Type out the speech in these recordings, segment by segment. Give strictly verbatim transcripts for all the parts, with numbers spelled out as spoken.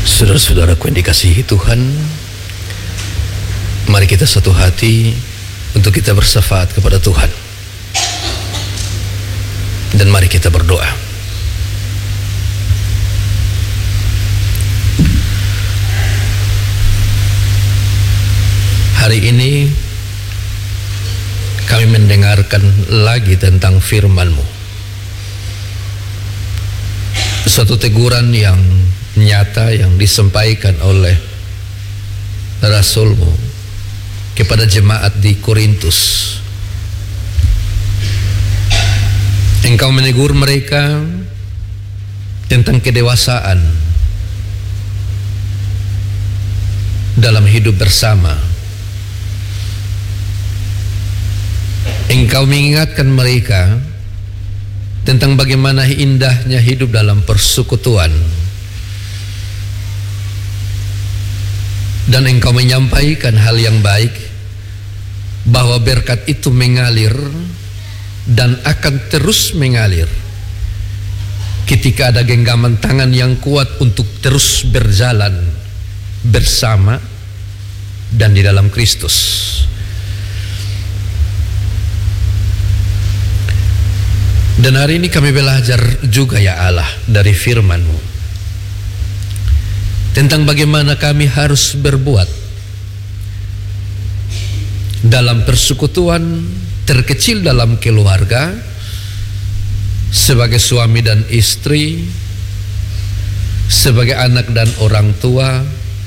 Saudara-saudaraku yang dikasihi Tuhan, mari kita satu hati untuk kita bersyafaat kepada Tuhan. Dan mari kita berdoa. Hari ini kami mendengarkan lagi tentang firman-Mu. Suatu teguran yang nyata yang disampaikan oleh Rasul-Mu kepada jemaat di Korintus. Engkau menegur mereka tentang kedewasaan dalam hidup bersama. Engkau mengingatkan mereka tentang bagaimana indahnya hidup dalam persekutuan. Dan engkau menyampaikan hal yang baik, bahwa berkat itu mengalir dan akan terus mengalir ketika ada genggaman tangan yang kuat untuk terus berjalan bersama dan di dalam Kristus. Dan hari ini kami belajar juga ya Allah dari firman-Mu tentang bagaimana kami harus berbuat dalam persekutuan terkecil dalam keluarga, sebagai suami dan istri, sebagai anak dan orang tua,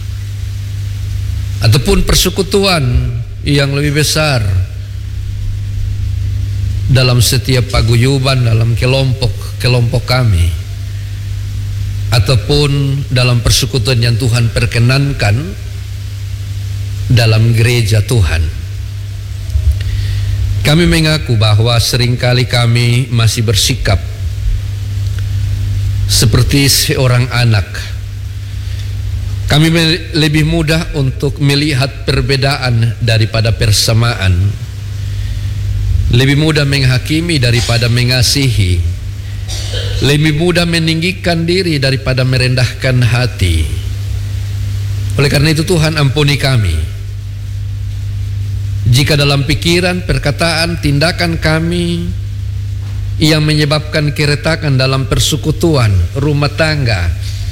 ataupun persekutuan yang lebih besar dalam setiap paguyuban, dalam kelompok-kelompok kami, ataupun dalam persekutuan yang Tuhan perkenankan dalam gereja Tuhan. Kami mengaku bahwa seringkali kami masih bersikap seperti seorang anak. Kami lebih mudah untuk melihat perbedaan daripada persamaan, lebih mudah menghakimi daripada mengasihi, lebih mudah meninggikan diri daripada merendahkan hati. Oleh karena itu Tuhan ampuni kami jika dalam pikiran, perkataan, tindakan kami yang menyebabkan keretakan dalam persekutuan rumah tangga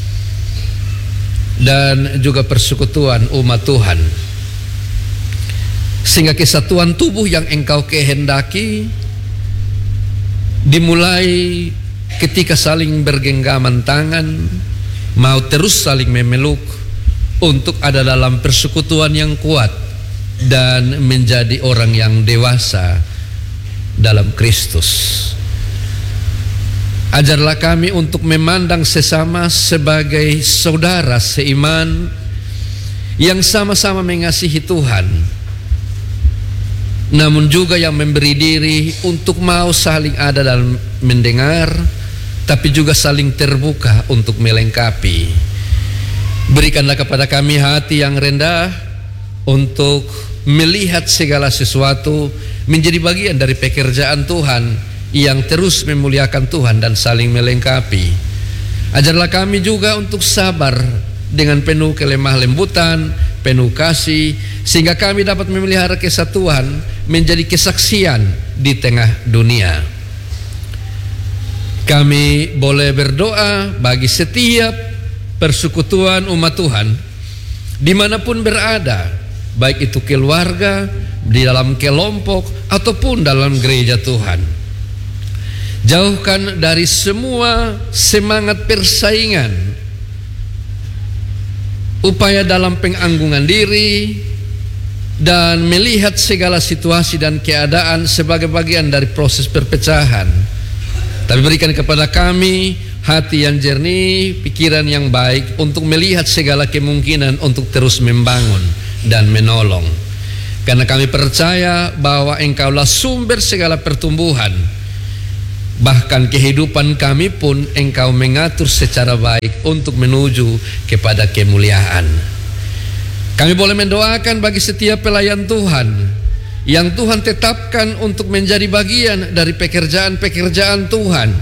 dan juga persekutuan umat Tuhan, sehingga kesatuan tubuh yang Engkau kehendaki dimulai ketika saling bergenggaman tangan, mau terus saling memeluk untuk ada dalam persekutuan yang kuat dan menjadi orang yang dewasa dalam Kristus. Ajarlah kami untuk memandang sesama sebagai saudara seiman yang sama-sama mengasihi Tuhan, namun juga yang memberi diri untuk mau saling ada dalam mendengar, tapi juga saling terbuka untuk melengkapi. Berikanlah kepada kami hati yang rendah untuk melihat segala sesuatu menjadi bagian dari pekerjaan Tuhan yang terus memuliakan Tuhan dan saling melengkapi. Ajarlah kami juga untuk sabar dengan penuh kelemah lembutan, penuh kasih, sehingga kami dapat memelihara kesatuan menjadi kesaksian di tengah dunia. Kami boleh berdoa bagi setiap persekutuan umat Tuhan dimanapun berada, baik itu keluarga, di dalam kelompok, ataupun dalam gereja Tuhan. Jauhkan dari semua semangat persaingan, upaya dalam penganggungan diri, dan melihat segala situasi dan keadaan sebagai bagian dari proses perpecahan. Tapi berikan kepada kami hati yang jernih, pikiran yang baik untuk melihat segala kemungkinan untuk terus membangun dan menolong. Karena kami percaya bahwa Engkaulah sumber segala pertumbuhan. Bahkan kehidupan kami pun Engkau mengatur secara baik untuk menuju kepada kemuliaan. Kami boleh mendoakan bagi setiap pelayan Tuhan yang Tuhan tetapkan untuk menjadi bagian dari pekerjaan-pekerjaan Tuhan,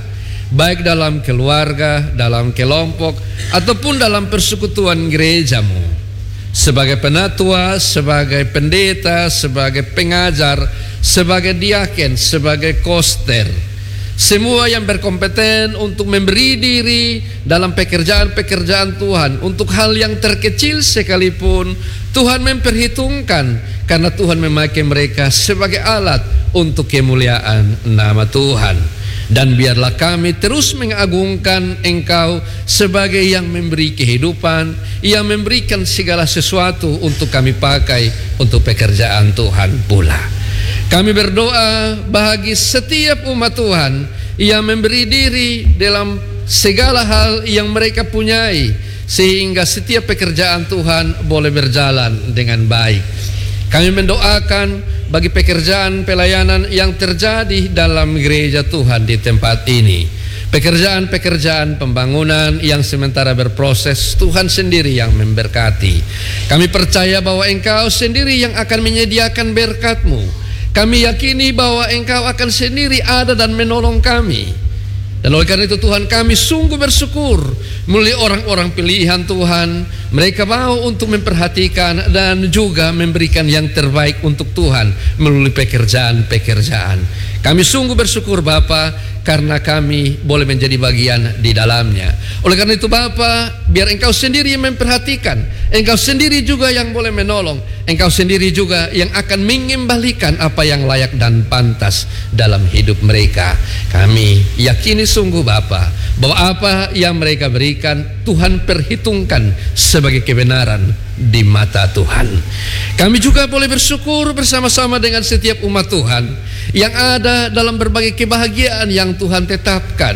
baik dalam keluarga, dalam kelompok, ataupun dalam persekutuan gerejamu. Sebagai penatua, sebagai pendeta, sebagai pengajar, sebagai diaken, sebagai koster, semua yang berkompeten untuk memberi diri dalam pekerjaan-pekerjaan Tuhan, untuk hal yang terkecil sekalipun, Tuhan memperhitungkan, karena Tuhan memakai mereka sebagai alat untuk kemuliaan nama Tuhan. Dan biarlah kami terus mengagungkan Engkau sebagai yang memberi kehidupan, yang memberikan segala sesuatu untuk kami pakai untuk pekerjaan Tuhan pula. Kami berdoa bagi setiap umat Tuhan yang memberi diri dalam segala hal yang mereka punyai, sehingga setiap pekerjaan Tuhan boleh berjalan dengan baik. Kami mendoakan bagi pekerjaan pelayanan yang terjadi dalam gereja Tuhan di tempat ini. Pekerjaan-pekerjaan pembangunan yang sementara berproses, Tuhan sendiri yang memberkati. Kami percaya bahwa Engkau sendiri yang akan menyediakan berkat-Mu. Kami yakini bahwa Engkau akan sendiri ada dan menolong kami. Dan oleh karena itu Tuhan, kami sungguh bersyukur melalui orang-orang pilihan Tuhan. Mereka mau untuk memperhatikan dan juga memberikan yang terbaik untuk Tuhan melalui pekerjaan-pekerjaan. Kami sungguh bersyukur Bapa, karena kami boleh menjadi bagian di dalamnya. Oleh karena itu Bapa, biar Engkau sendiri yang memperhatikan, Engkau sendiri juga yang boleh menolong, Engkau sendiri juga yang akan mengembalikan apa yang layak dan pantas dalam hidup mereka. Kami yakini sungguh Bapa, bahwa apa yang mereka berikan Tuhan perhitungkan sebagai kebenaran di mata Tuhan. Kami juga boleh bersyukur bersama-sama dengan setiap umat Tuhan yang ada dalam berbagai kebahagiaan yang Tuhan tetapkan.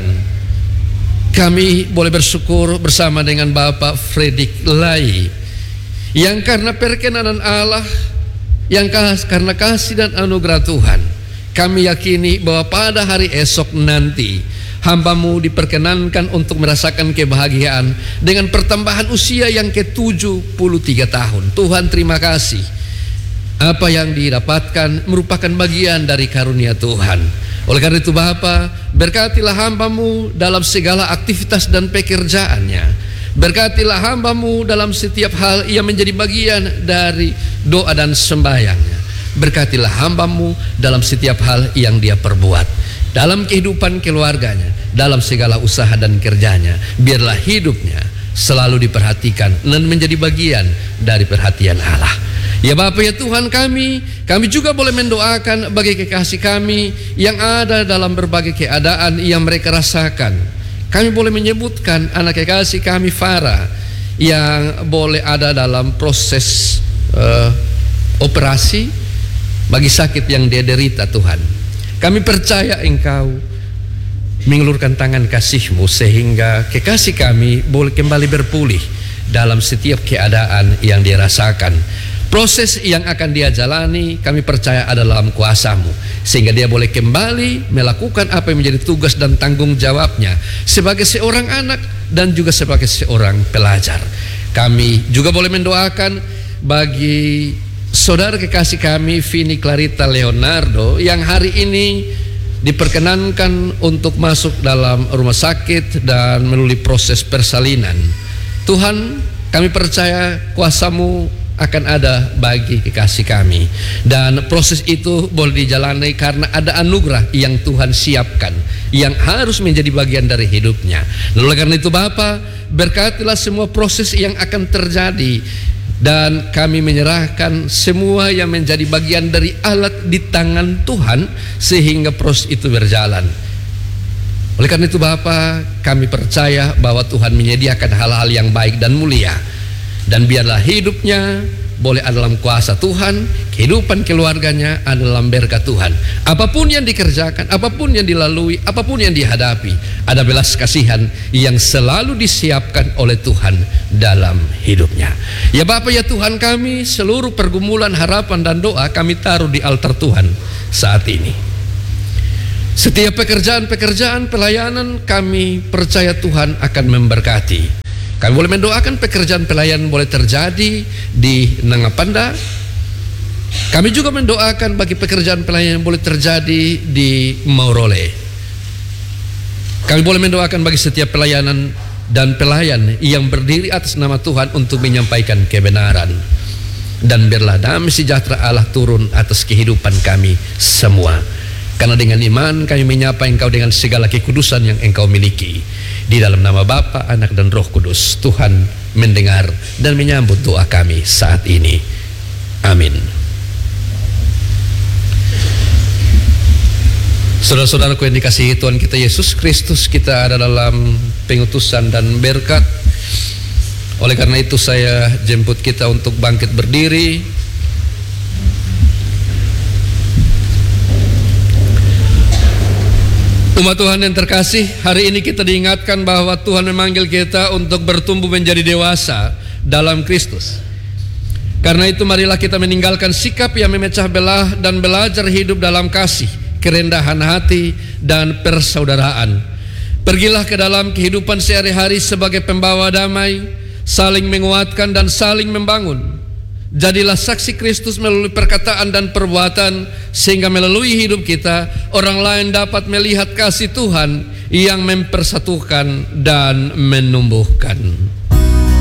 Kami boleh bersyukur bersama dengan Bapak Fredrik Lai, yang karena perkenanan Allah, yang karena kasih dan anugerah Tuhan, kami yakini bahwa pada hari esok nanti hamba-Mu diperkenankan untuk merasakan kebahagiaan dengan pertambahan usia yang ke tujuh puluh tiga tahun. Tuhan, terima kasih. Apa yang didapatkan merupakan bagian dari karunia Tuhan. Oleh karena itu Bapa, berkatilah hamba-Mu dalam segala aktivitas dan pekerjaannya. Berkatilah hamba-Mu dalam setiap hal yang menjadi bagian dari doa dan sembahyangnya. Berkatilah hamba-Mu dalam setiap hal yang dia perbuat, dalam kehidupan keluarganya, dalam segala usaha dan kerjanya. Biarlah hidupnya selalu diperhatikan dan menjadi bagian dari perhatian Allah. Ya Bapa, ya Tuhan kami, kami juga boleh mendoakan bagi kekasih kami yang ada dalam berbagai keadaan yang mereka rasakan. Kami boleh menyebutkan anak kekasih kami Farah yang boleh ada dalam proses uh, operasi bagi sakit yang dia derita. Tuhan, kami percaya Engkau mengulurkan tangan kasih-Mu sehingga kekasih kami boleh kembali berpulih dalam setiap keadaan yang dia rasakan. Proses yang akan dia jalani kami percaya ada dalam kuasa-Mu, sehingga dia boleh kembali melakukan apa yang menjadi tugas dan tanggung jawabnya sebagai seorang anak dan juga sebagai seorang pelajar. Kami juga boleh mendoakan bagi saudara kekasih kami Vini Clarita Leonardo yang hari ini diperkenankan untuk masuk dalam rumah sakit dan melalui proses persalinan. Tuhan, kami percaya kuasa-Mu akan ada bagi kekasih kami, dan proses itu boleh dijalani karena ada anugerah yang Tuhan siapkan yang harus menjadi bagian dari hidupnya. Oleh karena itu Bapa, berkatilah semua proses yang akan terjadi, dan kami menyerahkan semua yang menjadi bagian dari alat di tangan Tuhan sehingga proses itu berjalan. Oleh karena itu Bapa, kami percaya bahwa Tuhan menyediakan hal-hal yang baik dan mulia, dan biarlah hidupnya boleh ada dalam kuasa Tuhan, kehidupan keluarganya ada dalam berkat Tuhan. Apapun yang dikerjakan, apapun yang dilalui, apapun yang dihadapi, ada belas kasihan yang selalu disiapkan oleh Tuhan dalam hidupnya. Ya Bapa, ya Tuhan kami, seluruh pergumulan, harapan dan doa kami taruh di altar Tuhan saat ini. Setiap pekerjaan-pekerjaan pelayanan kami percaya Tuhan akan memberkati. Kami boleh mendoakan pekerjaan pelayanan boleh terjadi di Nangapanda. Kami juga mendoakan bagi pekerjaan pelayanan boleh terjadi di Maurole. Kami boleh mendoakan bagi setiap pelayanan dan pelayan yang berdiri atas nama Tuhan untuk menyampaikan kebenaran. Dan biarlah damai sejahtera Allah turun atas kehidupan kami semua. Karena dengan iman kami menyapa Engkau dengan segala kekudusan yang Engkau miliki. Di dalam nama Bapa, Anak dan Roh Kudus, Tuhan mendengar dan menyambut doa kami saat ini. Amin. Saudara-saudaraku yang dikasihi Tuhan kita Yesus Kristus, kita ada dalam pengutusan dan berkat. Oleh karena itu saya jemput kita untuk bangkit berdiri. Umat Tuhan yang terkasih, hari ini kita diingatkan bahwa Tuhan memanggil kita untuk bertumbuh menjadi dewasa dalam Kristus. Karena itu marilah kita meninggalkan sikap yang memecah belah dan belajar hidup dalam kasih, kerendahan hati, dan persaudaraan. Pergilah ke dalam kehidupan sehari-hari sebagai pembawa damai, saling menguatkan dan saling membangun. Jadilah saksi Kristus melalui perkataan dan perbuatan, sehingga melalui hidup kita orang lain dapat melihat kasih Tuhan yang mempersatukan dan menumbuhkan.